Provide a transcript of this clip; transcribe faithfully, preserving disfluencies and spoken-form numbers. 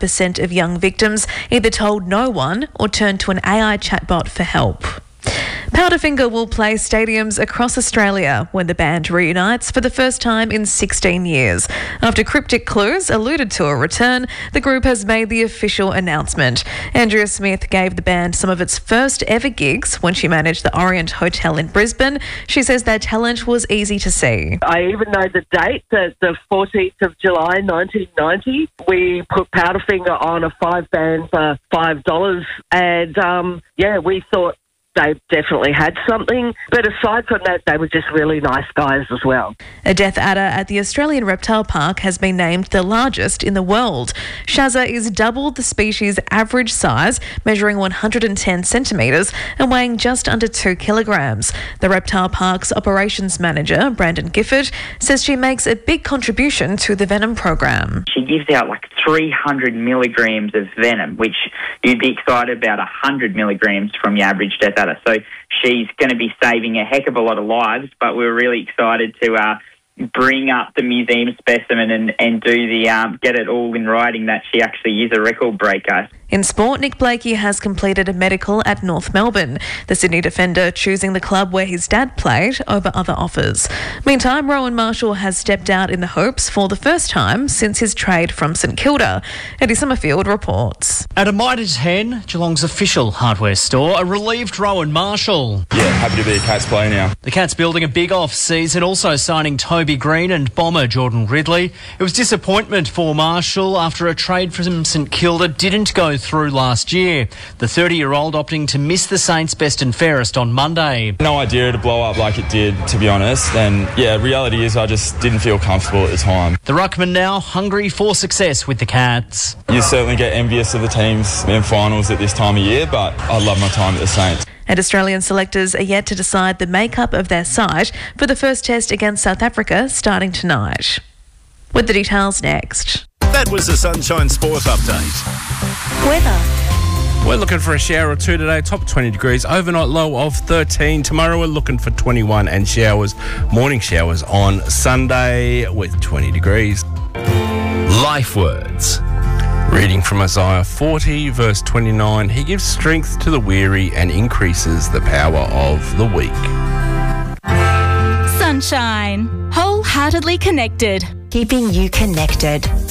percent of young victims either told no one or turned to an A I chatbot for help. Powderfinger will play stadiums across Australia when the band reunites for the first time in sixteen years. After cryptic clues alluded to a return, the group has made the official announcement. Andrea Smith gave the band some of its first ever gigs when she managed the Orient Hotel in Brisbane. She says their talent was easy to see. I even know the date, the, the fourteenth of July nineteen ninety. We put Powderfinger on a five band for five dollars and um, yeah, we thought they definitely had something. But aside from that, they were just really nice guys as well. A death adder at the Australian Reptile Park has been named the largest in the world. Shazza is double the species' average size, measuring one hundred ten centimetres and weighing just under two kilograms. The Reptile Park's operations manager, Brandon Gifford, says she makes a big contribution to the venom program. She gives out like three hundred milligrams of venom, which you'd be excited about one hundred milligrams from your average death adder. So she's going to be saving a heck of a lot of lives, but we're really excited to uh, bring up the museum specimen and, and do the um, get it all in writing that she actually is a record breaker. In sport, Nick Blakey has completed a medical at North Melbourne, the Sydney defender choosing the club where his dad played over other offers. Meantime, Rowan Marshall has stepped out in the hopes for the first time since his trade from St Kilda. Eddie Summerfield reports. At a Mitre ten, Geelong's official hardware store, a relieved Rowan Marshall. Yeah, happy to be a Cats player now. The Cats building a big off-season, also signing Toby Green and bomber Jordan Ridley. It was disappointment for Marshall after a trade from St Kilda didn't go through last year. The thirty-year-old opting to miss the Saints' best and fairest on Monday. No idea to blow up like it did, to be honest. And yeah, reality is I just didn't feel comfortable at the time. The ruckman now hungry for success with the Cats. You certainly get envious of the teams in finals at this time of year, but I love my time at the Saints. And Australian selectors are yet to decide the makeup of their side for the first test against South Africa starting tonight. With the details next. That was the Sunshine Sport Update. Weather. We're looking for a shower or two today, top twenty degrees, overnight low of thirteen. Tomorrow we're looking for twenty-one and showers, morning showers on Sunday with twenty degrees. Life words. Reading from Isaiah forty, verse twenty-nine, he gives strength to the weary and increases the power of the weak. Sunshine. Wholeheartedly connected. Keeping you connected.